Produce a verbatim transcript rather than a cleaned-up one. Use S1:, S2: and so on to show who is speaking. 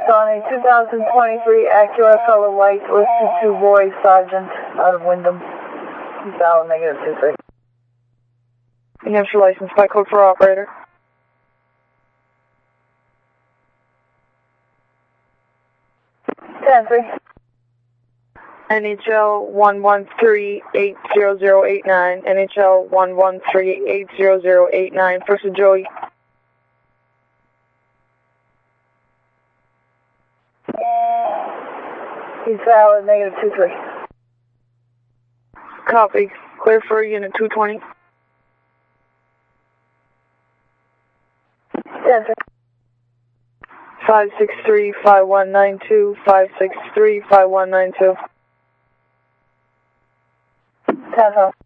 S1: On a two thousand twenty-three Acura color white, listed to Roy Sargent out of Wyndham. Valid negative two three.
S2: New Hampshire license plate code for operator.
S1: ten three.
S2: N H L one one three eight zero zero eight nine. N H L one one three eight zero zero eight nine. First of Joey.
S1: He's valid negative two three.
S2: Copy. Clear for unit two twenty.
S1: ten three.
S2: five six three five one nine two. five six three five one nine two.
S1: ten four.